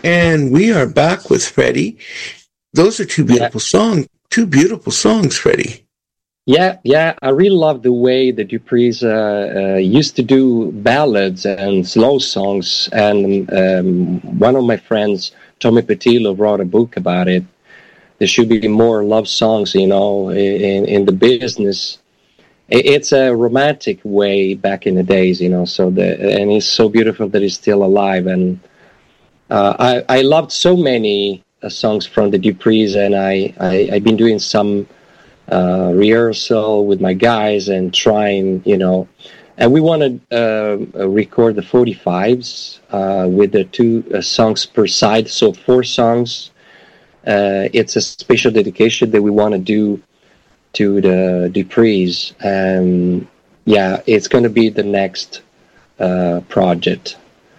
And we are back with Freddie. Those are two beautiful songs. Two beautiful songs, Freddie. Yeah. I really love the way the Duprees used to do ballads and slow songs. And one of my friends, Tommy Petillo, wrote a book about it. There should be more love songs, in the business. It's a romantic way back in the days, and it's so beautiful that it's still alive. And I loved so many songs from the Duprees, and I've been doing some rehearsal with my guys and trying, and we want to record the 45s with the two songs per side, so 4 songs. It's a special dedication that we want to do to the Duprees. It's going to be the next project.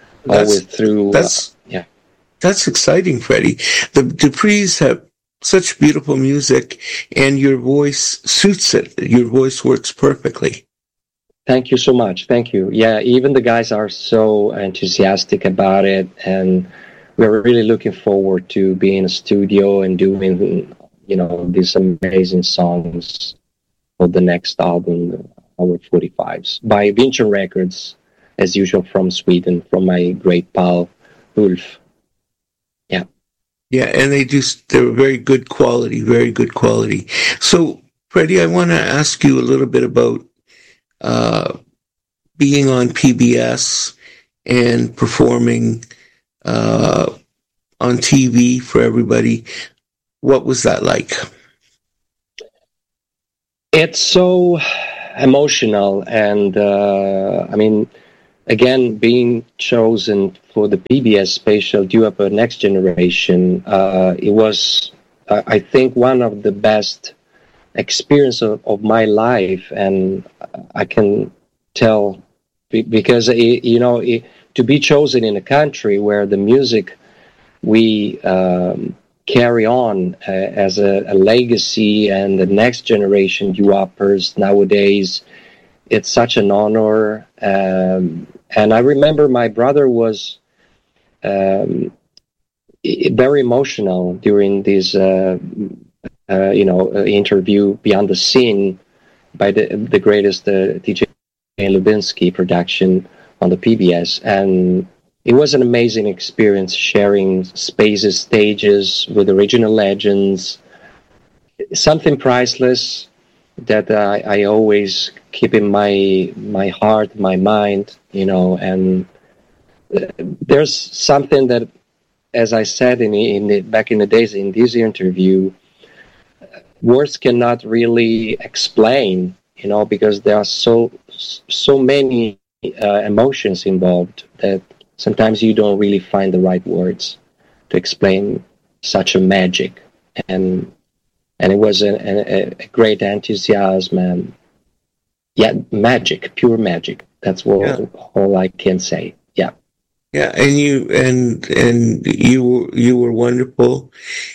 That's exciting, Freddie. The Duprees have such beautiful music, and your voice suits it. Your voice works perfectly. Thank you so much. Thank you. Yeah, even the guys are so enthusiastic about it, and we're really looking forward to being in a studio and doing, these amazing songs for the next album, our 45s, by Vincent Records, as usual, from Sweden, from my great pal, Ulf. Yeah, and they're very good quality, very good quality. So, Freddie, I want to ask you a little bit about being on PBS and performing on TV for everybody. What was that like? It's so emotional, and again, being chosen for the PBS special Due Up Next Generation, it was, I think, one of the best experiences of my life, and I can tell because to be chosen in a country where the music we carry on as a legacy and the next generation Due Uppers nowadays, it's such an honor. And I remember my brother was very emotional during this, interview Beyond the Scene by the greatest DJ Lubinsky production on the PBS. And it was an amazing experience sharing spaces, stages with original legends, something priceless that I always keep in my heart, my mind, and there's something that, as I said back in the days in this interview, words cannot really explain, because there are so many emotions involved that sometimes you don't really find the right words to explain such a magic. And it was a great enthusiasm and magic, pure magic. That's all I can say. Yeah. Yeah, and you were wonderful.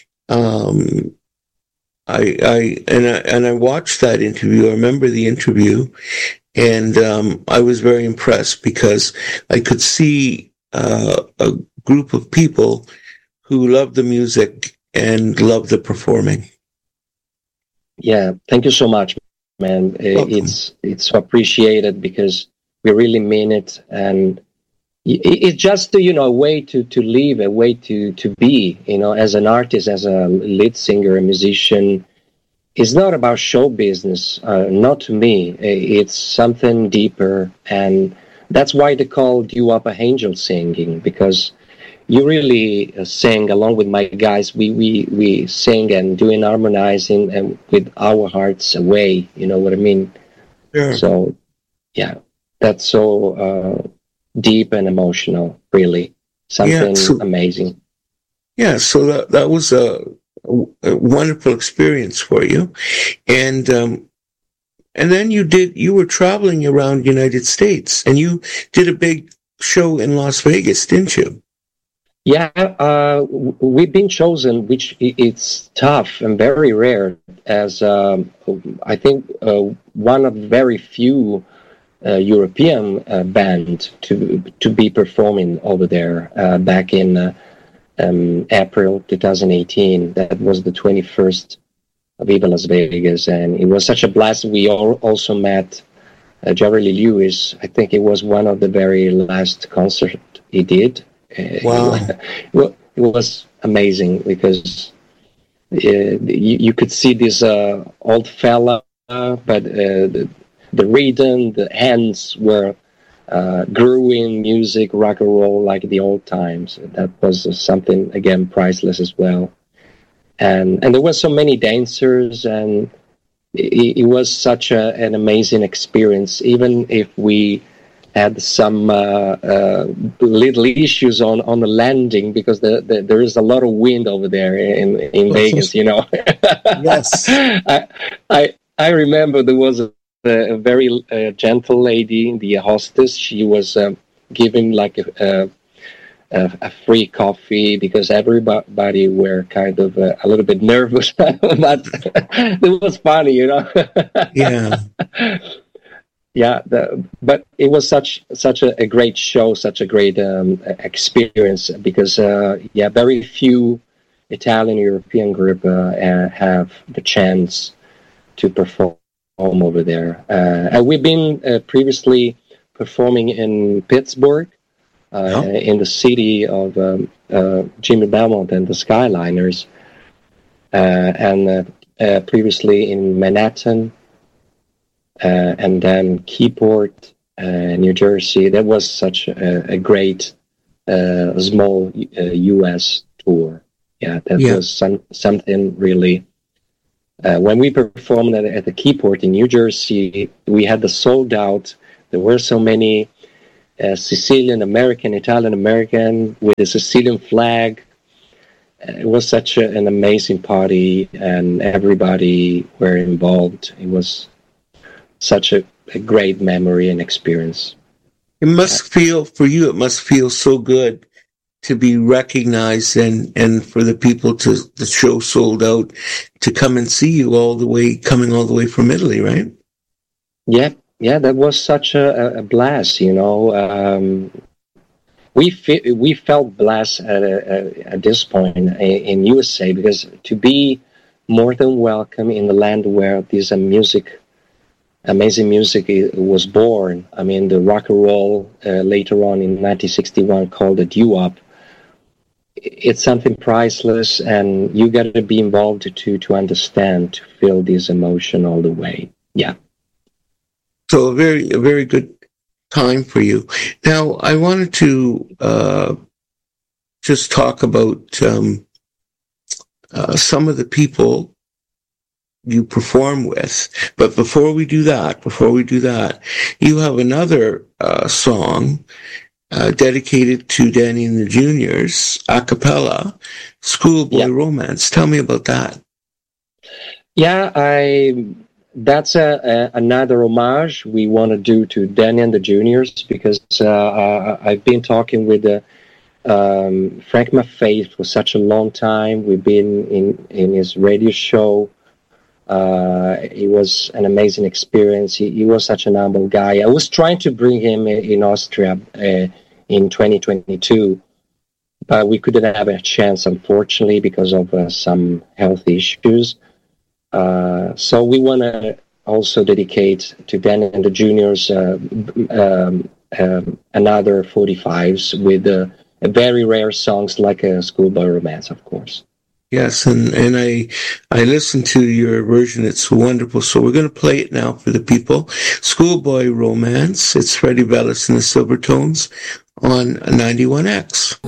I watched that interview. I remember the interview, and I was very impressed because I could see a group of people who loved the music and loved the performing. Yeah, thank you so much, man. It's so appreciated because we really mean it, and it's just a way to live, a way to be. As an artist, as a lead singer, a musician, it's not about show business. Not to me. It's something deeper, and that's why they call Due Up Angel Singing, because you really sing along with my guys. We sing and doing harmonizing and with our hearts away. You know what I mean? Sure. So, yeah, that's so deep and emotional. Really, something amazing. Yeah. So that was a wonderful experience for you, and then you were traveling around the United States, and you did a big show in Las Vegas, didn't you? Yeah, we've been chosen, which it's tough and very rare, as I think one of very few European band to be performing over there back in April 2018. That was the 21st of Viva Las Vegas, and it was such a blast. We also met Jerry Lee Lewis. I think it was one of the very last concerts he did. Wow. It was amazing because you could see this old fella, but the rhythm, the hands were grooving music, rock and roll like the old times. That was something, again, priceless as well. And there were so many dancers, and it was such an amazing experience, even if we had some little issues on the landing, because there is a lot of wind over there in Vegas, you know. Yes. I remember there was a very gentle lady, the hostess. She was giving like a free coffee because everybody were kind of a little bit nervous, but it was funny, you know. Yeah. Yeah, but it was such a great show, such a great experience, because very few Italian European group have the chance to perform over there. And we've been previously performing in Pittsburgh, in the city of Jimmy Belmont and the Skyliners, and previously in Manhattan. And then Keyport, New Jersey. That was such a great small U.S. tour. Yeah, that was something really. When we performed at the Keyport in New Jersey, we had the sold out. There were so many Sicilian American, Italian American with the Sicilian flag. It was such an amazing party, and everybody were involved. It was such a great memory and experience. It must feel, for you, it must feel so good to be recognized and for the people the show sold out to come and see you coming all the way from Italy, right? Yeah, that was such a blast, you know. We felt blessed at this point in USA, because to be more than welcome in the land where this amazing music was born. I mean, the rock and roll later on in 1961 called the doo-wop. It's something priceless, and you got to be involved to understand, to feel this emotion all the way. Yeah. So a very good time for you. Now, I wanted to just talk about some of the people you perform with. But before we do that, you have another song dedicated to Danny and the Juniors, a cappella, Schoolboy Romance. Tell me about that. Yeah, that's another homage we want to do to Danny and the Juniors, because I've been talking with Frank Maffei for such a long time. We've been in his radio show. It was an amazing experience. He was such an humble guy. I was trying to bring him in Austria in 2022, but we couldn't have a chance, unfortunately, because of some health issues. So we want to also dedicate to Dan and the Juniors another 45s with very rare songs like Schoolboy Romance, of course. Yes, and I listened to your version. It's wonderful. So we're going to play it now for the people. Schoolboy Romance. It's Freddie Bellis and the Silvertones on 91X.